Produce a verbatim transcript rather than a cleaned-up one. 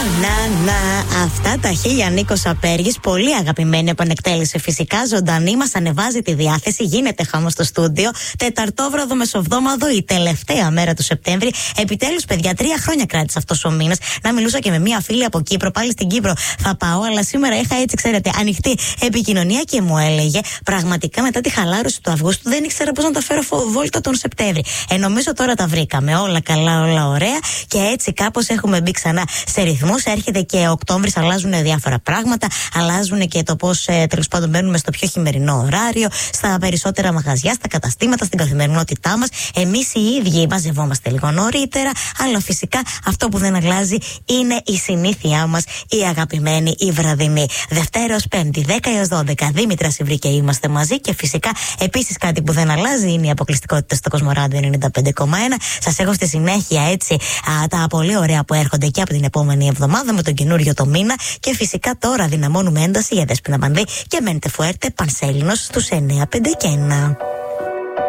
να, να. Αυτά τα χίλια Νίκος Απέργης, πολύ αγαπημένη επανεκτέλεση φυσικά. Ζωντανή, μας ανεβάζει τη διάθεση. Γίνεται χάμος στο στούντιο. Τεταρτόβραδο μεσοβδόμαδο, η τελευταία μέρα του Σεπτέμβρη. Επιτέλους, παιδιά, τρία χρόνια κράτησε αυτός ο μήνας. Να μιλούσα και με μία φίλη από Κύπρο, πάλι στην Κύπρο θα πάω, αλλά σήμερα είχα έτσι, ξέρετε, ανοιχτή επικοινωνία και μου έλεγε πραγματικά μετά τη χαλάρωση του Αυγούστου δεν ήξερα πώς να τα φέρω βόλτα τον Σεπτέμβρη. Ε, νομίζω τώρα τα βρήκαμε. Όλα καλά, όλα ωραία. Και έτσι κάπως έχουμε μπει ξανά σε ρυθμούς. Έρχεται και ο Οκτώβρης, αλλάζουν διάφορα πράγματα. Αλλάζουν και το πώς ε, τέλος πάντων μπαίνουμε στο πιο χειμερινό ωράριο, στα περισσότερα μαγαζιά, στα καταστήματα, στην καθημερινότητά μας. Εμείς οι ίδιοι μαζευόμαστε λίγο νωρίτερα. Αλλά φυσικά αυτό που δεν αλλάζει είναι η συνήθειά μας, η αγαπημένη, η βραδινή. Δευτέρα ως Πέμπτη, δέκα έως δώδεκα. Δήμητρα Σιβρή και είμαστε μαζί. Και φυσικά επίσης κάτι που δεν αλλάζει είναι η αποκλειστικότητα στο Κοσμοράδιο ενενήντα πέντε κόμμα ένα. Σας έχω στη συνέχεια έτσι α, τα πολύ ωραία που έρχονται και από την επόμενη εβδομάδα με τον καινούριο το μήνα. Και φυσικά τώρα δυναμώνουμε ένταση για Δέσποινα Πανδή και Μέντε Φουέρτε Πανσέλινος στους εννιά πέντε και ένα.